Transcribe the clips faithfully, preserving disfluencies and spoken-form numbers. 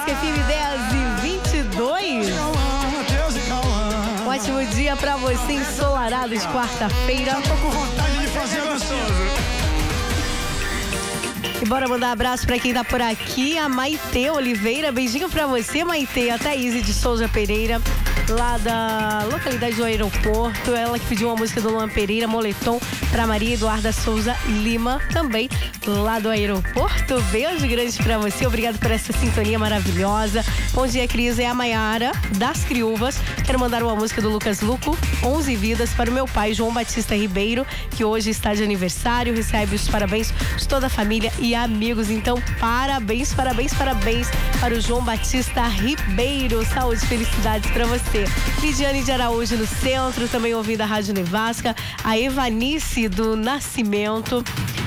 Fusca F M dez e vinte e dois. Um ótimo dia pra você, ensolarado de quarta-feira. Tô com vontade de fazer gostoso. E bora mandar um abraço pra quem tá por aqui, a Maite Oliveira. Beijinho pra você, Maite. A Thaís de Souza Pereira, lá da localidade do aeroporto. Ela que pediu uma música do Luan Pereira, Moletom, pra Maria Eduarda Souza Lima, também lá do aeroporto. Beijo grande pra você. Obrigado por essa sintonia maravilhosa. Bom dia, Cris. É a Maiara das Criúvas. Quero mandar uma música do Lucas Luco, onze Vidas, para o meu pai, João Batista Ribeiro, que hoje está de aniversário. Recebe os parabéns de toda a família e amigos. Então, parabéns, parabéns, parabéns para o João Batista Ribeiro. Saúde e felicidades para você. Lidiane de Araújo no centro, também ouvindo a Rádio Nevasca. A Evanice do Nascimento.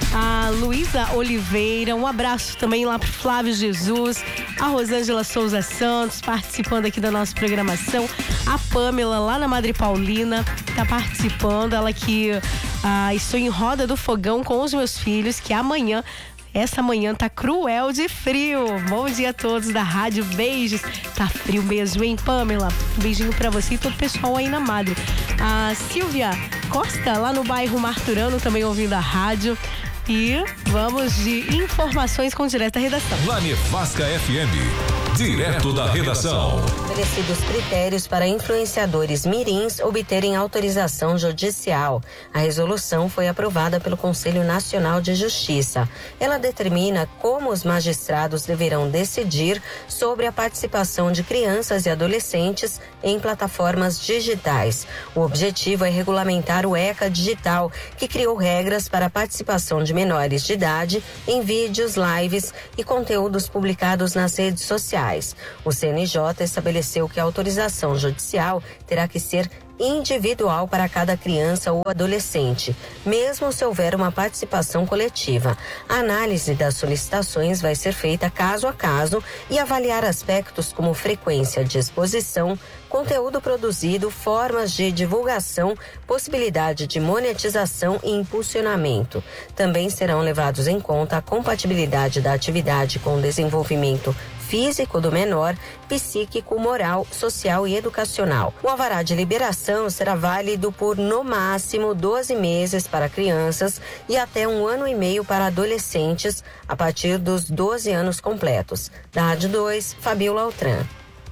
A Luísa Oliveira, um abraço também lá pro Flávio Jesus, a Rosângela Souza Santos participando aqui da nossa programação, a Pamela lá na Madre Paulina tá participando, ela que ah, estou em Roda do Fogão com os meus filhos, que amanhã Essa manhã tá cruel de frio. Bom dia a todos da rádio, beijos. Tá frio mesmo, hein, Pamela? Um beijinho pra você e todo o pessoal aí na Madre. A Silvia Costa, lá no bairro Marturano, também ouvindo a rádio. E vamos de informações com direto da redação. Na Nevasca F M, direto da redação. Estabelecidos critérios para influenciadores mirins obterem autorização judicial. A resolução foi aprovada pelo Conselho Nacional de Justiça. Ela determina como os magistrados deverão decidir sobre a participação de crianças e adolescentes em plataformas digitais. O objetivo é regulamentar o ECA Digital, que criou regras para a participação de menores de idade em vídeos, lives e conteúdos publicados nas redes sociais. O C N J estabeleceu que a autorização judicial terá que ser individual para cada criança ou adolescente, mesmo se houver uma participação coletiva. A análise das solicitações vai ser feita caso a caso e avaliar aspectos como frequência de exposição, conteúdo produzido, formas de divulgação, possibilidade de monetização e impulsionamento. Também serão levados em conta a compatibilidade da atividade com o desenvolvimento físico do menor, psíquico, moral, social e educacional. O alvará de liberação será válido por, no máximo, doze meses para crianças e até um ano e meio para adolescentes, a partir dos doze anos completos. Da Rádio dois, Fabiola Altran.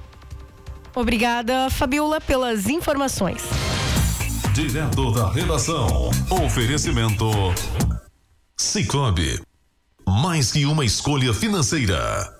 Obrigada, Fabiola, pelas informações. Direto da redação. Oferecimento Sicoob. Mais que uma escolha financeira.